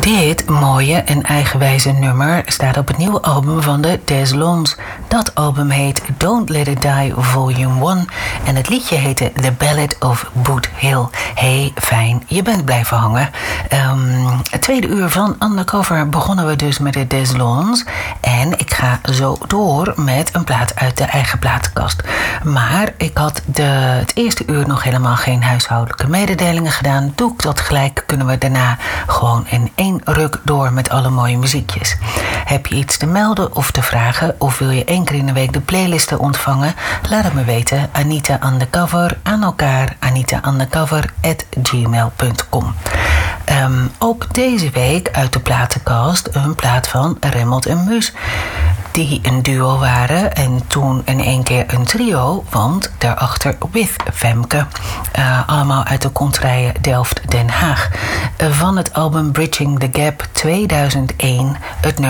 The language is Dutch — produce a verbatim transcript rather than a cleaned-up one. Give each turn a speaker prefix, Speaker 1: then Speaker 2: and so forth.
Speaker 1: Dit mooie en eigenwijze nummer staat op het nieuwe album van de Des Lons. Dat album heet Don't Let It Die Volume één en het liedje heette The Ballad of Boot Hill. Hey, fijn, je bent blijven hangen. Um, het tweede uur van Undercover begonnen we dus met de Des Lons en ik ga zo door met een plaat uit de eigen platenkast. Maar ik had de, het eerste uur nog helemaal geen huishoudelijke mededelingen gedaan. Doe ik dat gelijk, kunnen we daarna gewoon in één ruk door met alle mooie muziekjes. Heb je iets te melden of te vragen of wil je één keer in de week de playlisten ontvangen? Laat het me weten. Anita Undercover aan elkaar. Anita Undercover at gmail punt com. Um, ook deze week uit de platenkast een plaat van Remmelt en Mus. Die een duo waren en toen in één keer een trio, want daarachter With Femke. Uh, allemaal uit de kontrijen Delft-Den Haag. Uh, van het album Bridging the Gap tweeduizend één, het nummer